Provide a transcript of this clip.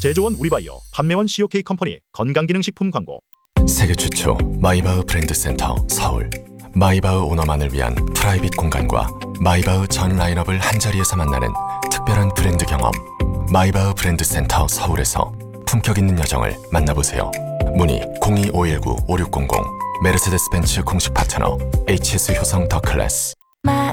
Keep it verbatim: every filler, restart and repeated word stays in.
제조원 우리바이오, 판매원 씨오케이 컴퍼니 건강기능식품 광고. 세계 최초 마이바흐 브랜드 센터 서울. 마이바흐 오너만을 위한 프라이빗 공간과 마이바흐 전 라인업을 한자리에서 만나는 특별한 브랜드 경험. 마이바흐 브랜드 센터 서울에서 품격 있는 여정을 만나보세요. 문의 공이오일구 오육공공. 메르세데스 벤츠 공식 파트너 에이치에스 효성 더 클래스.